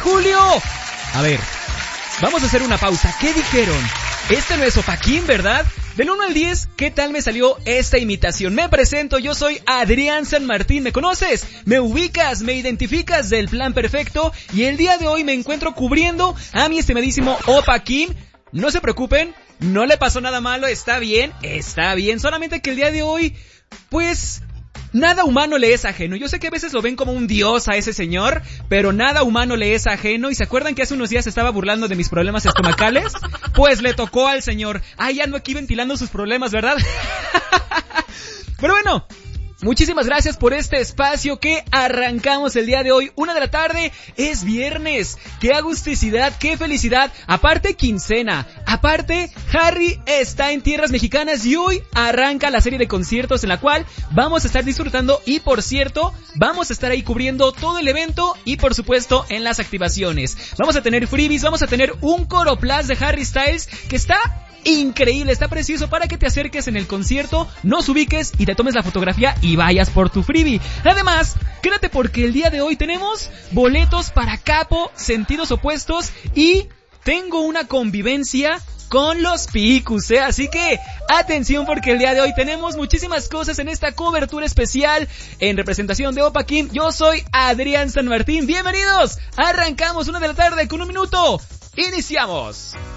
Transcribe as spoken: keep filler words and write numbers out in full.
julio. A ver, vamos a hacer una pausa. ¿Qué dijeron? Este no es Opaquín, ¿verdad? Del uno al diez, ¿qué tal me salió esta imitación? Me presento, yo soy Adrián San Martín. ¿Me conoces? ¿Me ubicas? ¿Me identificas del Plan Perfecto? Y el día de hoy me encuentro cubriendo a mi estimadísimo Opaquín. No se preocupen, no le pasó nada malo, está bien, está bien. Solamente que el día de hoy, pues... nada humano le es ajeno. Yo sé que a veces lo ven como un dios a ese señor, pero nada humano le es ajeno. ¿Y se acuerdan que hace unos días estaba burlando de mis problemas estomacales? Pues le tocó al señor. Ay, ando aquí ventilando sus problemas, ¿verdad? Pero bueno, muchísimas gracias por este espacio que arrancamos el día de hoy. Una de la tarde, es viernes. ¡Qué agusticidad, qué felicidad! Aparte quincena, aparte Harry está en tierras mexicanas y hoy arranca la serie de conciertos en la cual vamos a estar disfrutando. Y por cierto, vamos a estar ahí cubriendo todo el evento y por supuesto en las activaciones. Vamos a tener freebies, vamos a tener un Coroplast de Harry Styles que está... increíble, está precioso para que te acerques en el concierto, nos ubiques y te tomes la fotografía y vayas por tu freebie. Además, quédate porque el día de hoy tenemos boletos para Capo, Sentidos Opuestos y tengo una convivencia con los Picus, ¿eh? Así que atención porque el día de hoy tenemos muchísimas cosas en esta cobertura especial en representación de Opaquín. Yo soy Adrián San Martín, bienvenidos, arrancamos una de la tarde con un minuto, iniciamos.